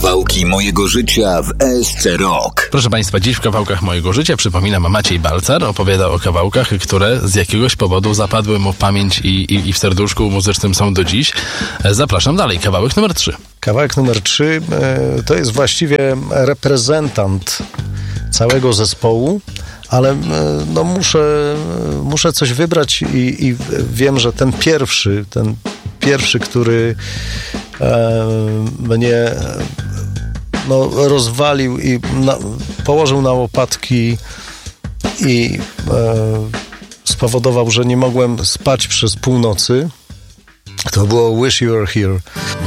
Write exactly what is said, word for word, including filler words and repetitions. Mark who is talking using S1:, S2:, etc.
S1: Kawałki mojego życia w S C Rock.
S2: Proszę Państwa, dziś w Kawałkach mojego życia, przypominam, Maciej Balcar opowiada o kawałkach, które z jakiegoś powodu zapadły mu w pamięć i, i, i w serduszku muzycznym są do dziś. Zapraszam dalej. Kawałek numer trzy.
S3: Kawałek numer trzy e, to jest właściwie reprezentant całego zespołu, ale e, no muszę, muszę coś wybrać i, i wiem, że ten pierwszy, ten pierwszy, który e, mnie no, rozwalił i na, położył na łopatki i e, spowodował, że nie mogłem spać przez północy, to było Wish You Were Here.